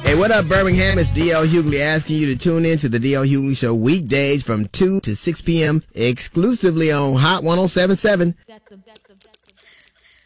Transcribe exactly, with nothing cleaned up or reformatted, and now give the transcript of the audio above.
Hey, what up, Birmingham? It's D L Hughley asking you to tune in to the D L Hughley Show weekdays from two to six p.m. exclusively on Hot ten seventy-seven.